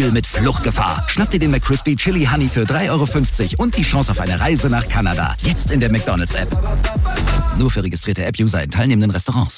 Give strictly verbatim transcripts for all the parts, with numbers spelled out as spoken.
Deal mit Fluchtgefahr. Schnapp dir den McCrispy Chili Honey für drei Euro fünfzig und die Chance auf eine Reise nach Kanada. Jetzt in der McDonald's-App. Nur für registrierte App-User in teilnehmenden Restaurants.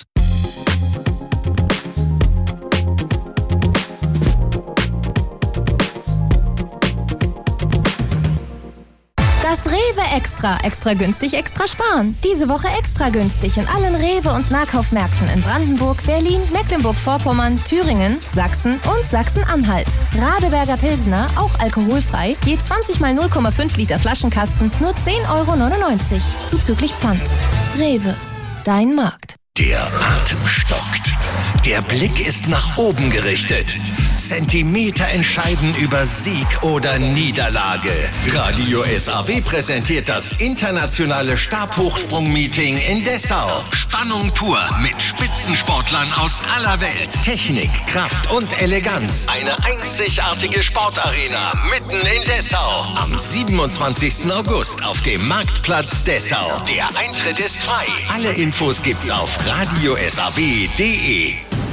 Das Rewe Extra. Extra günstig, extra sparen. Diese Woche extra günstig in allen Rewe- und Nahkaufmärkten in Brandenburg, Berlin, Mecklenburg-Vorpommern, Thüringen, Sachsen und Sachsen-Anhalt. Radeberger Pilsner, auch alkoholfrei, je zwanzig mal null Komma fünf Liter Flaschenkasten, nur zehn Euro neunundneunzig. Zuzüglich Pfand. Rewe. Dein Markt. Der Atem stockt. Der Blick ist nach oben gerichtet. Zentimeter entscheiden über Sieg oder Niederlage. Radio S A W präsentiert das internationale Stabhochsprung-Meeting in Dessau. Spannung pur mit Spitzensportlern aus aller Welt. Technik, Kraft und Eleganz. Eine einzigartige Sportarena mitten in Dessau. Am siebenundzwanzigsten August auf dem Marktplatz Dessau. Der Eintritt ist frei. Alle Infos gibt's auf radio s a w punkt d e.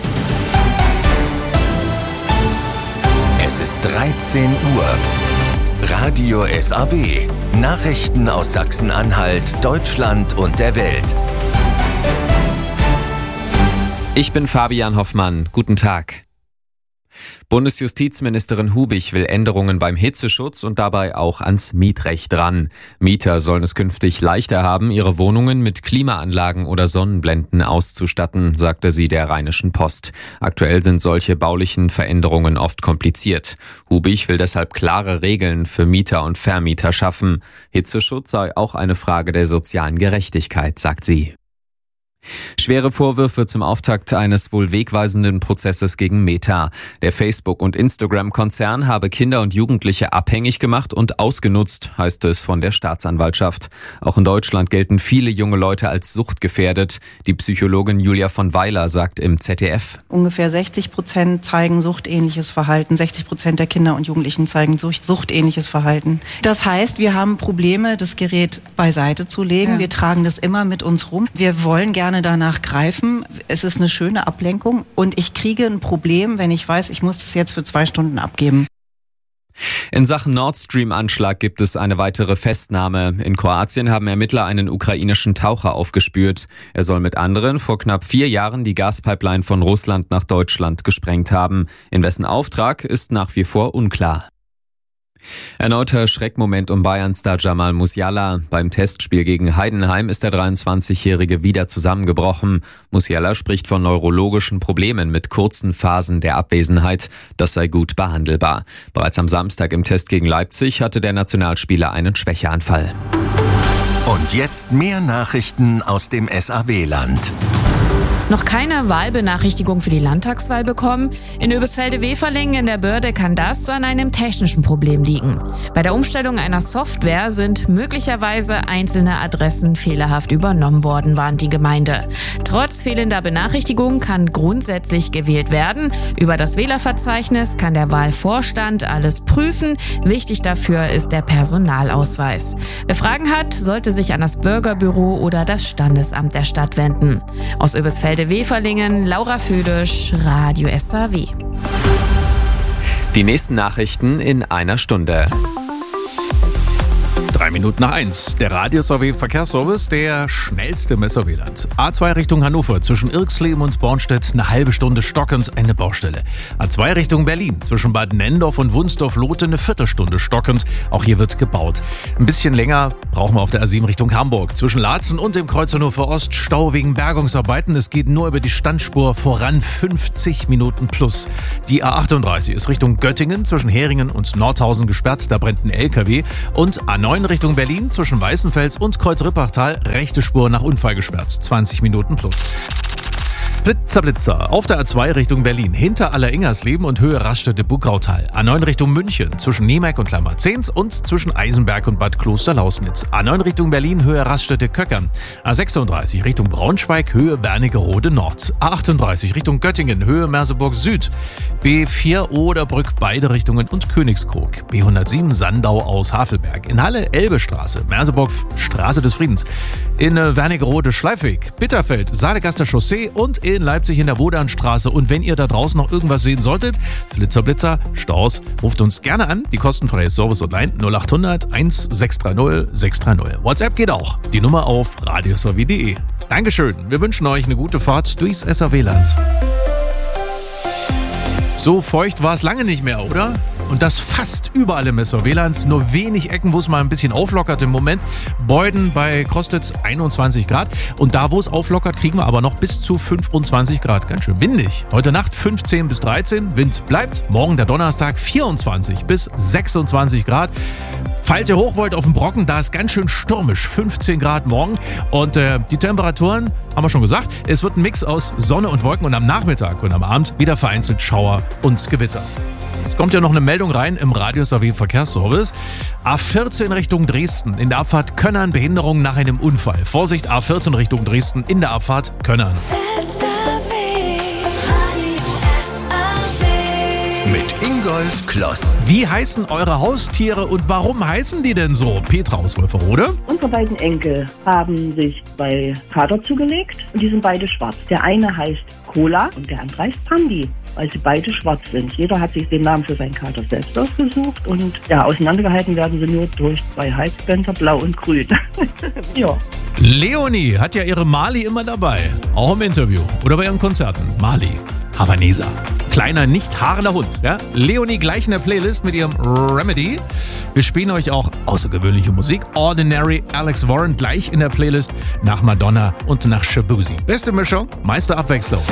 Es ist dreizehn Uhr. Radio S A W. Nachrichten aus Sachsen-Anhalt, Deutschland und der Welt. Ich bin Fabian Hoffmann. Guten Tag. Bundesjustizministerin Hubich will Änderungen beim Hitzeschutz und dabei auch ans Mietrecht ran. Mieter sollen es künftig leichter haben, ihre Wohnungen mit Klimaanlagen oder Sonnenblenden auszustatten, sagte sie der Rheinischen Post. Aktuell sind solche baulichen Veränderungen oft kompliziert. Hubich will deshalb klare Regeln für Mieter und Vermieter schaffen. Hitzeschutz sei auch eine Frage der sozialen Gerechtigkeit, sagt sie. Schwere Vorwürfe zum Auftakt eines wohl wegweisenden Prozesses gegen Meta. Der Facebook- und Instagram-Konzern habe Kinder und Jugendliche abhängig gemacht und ausgenutzt, heißt es von der Staatsanwaltschaft. Auch in Deutschland gelten viele junge Leute als suchtgefährdet. Die Psychologin Julia von Weiler sagt im Z D F: Ungefähr sechzig Prozent zeigen suchtähnliches Verhalten. sechzig Prozent der Kinder und Jugendlichen zeigen suchtähnliches Verhalten. Das heißt, wir haben Probleme, das Gerät beiseite zu legen. Ja. Wir tragen das immer mit uns rum. Wir wollen gerne danach greifen. Es ist eine schöne Ablenkung und ich kriege ein Problem, wenn ich weiß, ich muss das jetzt für zwei Stunden abgeben. In Sachen Nord Stream-Anschlag gibt es eine weitere Festnahme. In Kroatien haben Ermittler einen ukrainischen Taucher aufgespürt. Er soll mit anderen vor knapp vier Jahren die Gaspipeline von Russland nach Deutschland gesprengt haben. In wessen Auftrag ist nach wie vor unklar. Erneuter Schreckmoment um Bayern-Star Jamal Musiala. Beim Testspiel gegen Heidenheim ist der dreiundzwanzigjährige wieder zusammengebrochen. Musiala spricht von neurologischen Problemen mit kurzen Phasen der Abwesenheit. Das sei gut behandelbar. Bereits am Samstag im Test gegen Leipzig hatte der Nationalspieler einen Schwächeanfall. Und jetzt mehr Nachrichten aus dem S A W-Land. Noch keine Wahlbenachrichtigung für die Landtagswahl bekommen? In Oebisfelde-Weferlingen in der Börde kann das an einem technischen Problem liegen. Bei der Umstellung einer Software sind möglicherweise einzelne Adressen fehlerhaft übernommen worden, warnt die Gemeinde. Trotz fehlender Benachrichtigung kann grundsätzlich gewählt werden. Über das Wählerverzeichnis kann der Wahlvorstand alles prüfen. Wichtig dafür ist der Personalausweis. Wer Fragen hat, sollte sich an das Bürgerbüro oder das Standesamt der Stadt wenden. Aus Oebisfelde-Weferlingen, Laura Födisch, Radio S A W. Die nächsten Nachrichten in einer Stunde. Drei Minuten nach eins. Der Radio S A W Verkehrsservice, der schnellste im S A W-Land. A zwei Richtung Hannover, zwischen Irxleben und Bornstedt eine halbe Stunde stockend, eine Baustelle. A zwei Richtung Berlin, zwischen Bad Nendorf und Wunsdorf-Lote eine Viertelstunde stockend. Auch hier wird gebaut. Ein bisschen länger brauchen wir auf der A sieben Richtung Hamburg. Zwischen Laatzen und dem Kreuz Hannover Ost Stau wegen Bergungsarbeiten. Es geht nur über die Standspur voran, fünfzig Minuten plus. Die A achtunddreißig ist Richtung Göttingen, zwischen Heringen und Nordhausen gesperrt. Da brennt ein L K W. Und A neun Richtung Berlin, zwischen Weißenfels und Kreuz-Rippachtal, rechte Spur nach Unfall gesperrt. zwanzig Minuten plus. Blitzer, Blitzer. Auf der A zwei Richtung Berlin, hinter Aller-Ingersleben und Höhe Raststätte-Buckautal. A neun Richtung München, zwischen Niemeck und Klammerzehns und zwischen Eisenberg und Bad Kloster-Lausnitz. A neun Richtung Berlin, Höhe Raststätte-Köckern. A sechsunddreißig Richtung Braunschweig, Höhe Wernigerode Nord. A achtunddreißig Richtung Göttingen, Höhe Merseburg Süd. B vier Oderbrück, beide Richtungen und Königskrog. B hundertsieben Sandau aus Havelberg. In Halle Elbestraße, Merseburg Straße des Friedens. in Wernigerode-Schleifweg, Bitterfeld, Sadegaster Chaussee und in Leipzig in der Wodanstraße. Und wenn ihr da draußen noch irgendwas sehen solltet, Flitzer, Blitzer, Staus, ruft uns gerne an. Die kostenfreie Service-Hotline null acht hundert eins sechs drei null sechs drei null. WhatsApp geht auch. Die Nummer auf radios w punkt de. Dankeschön. Wir wünschen euch eine gute Fahrt durchs S R W-Land. So feucht war es lange nicht mehr, oder? Und das fast überall im S R W-Land. Nur wenig Ecken, wo es mal ein bisschen auflockert im Moment. Beuden bei Krostitz einundzwanzig Grad. Und da, wo es auflockert, kriegen wir aber noch bis zu fünfundzwanzig Grad. Ganz schön windig. Heute Nacht fünfzehn bis dreizehn. Wind bleibt. Morgen der Donnerstag vierundzwanzig bis sechsundzwanzig Grad. Falls ihr hoch wollt auf den Brocken, da ist ganz schön stürmisch. fünfzehn Grad morgen. Und äh, die Temperaturen, haben wir schon gesagt, es wird ein Mix aus Sonne und Wolken. Und am Nachmittag und am Abend wieder vereinzelt Schauer und Gewitter. Es kommt ja noch eine Meldung rein im Radius A W Verkehrsservice. A vierzehn Richtung Dresden. In der Abfahrt Könnern Behinderung nach einem Unfall. Vorsicht, A vierzehn Richtung Dresden in der Abfahrt Könnern. Mit Ingolf Kloss. Wie heißen eure Haustiere und warum heißen die denn so? Petra aus Wolferode. Unsere beiden Enkel haben sich bei Kater zugelegt und die sind beide schwarz. Der eine heißt Cola und der andere heißt Pandi, weil sie beide schwarz sind. Jeder hat sich den Namen für seinen Kater selbst ausgesucht und ja, auseinandergehalten werden sie nur durch zwei Halsbänder, blau und grün. Ja. Leonie hat ja ihre Mali immer dabei, auch im Interview oder bei ihren Konzerten. Mali, Havaneser. Kleiner, nicht haarender Hund. Ja? Leonie gleich in der Playlist mit ihrem Remedy. Wir spielen euch auch außergewöhnliche Musik. Ordinary, Alex Warren gleich in der Playlist nach Madonna und nach Shabuzi. Beste Mischung, meiste Abwechslung.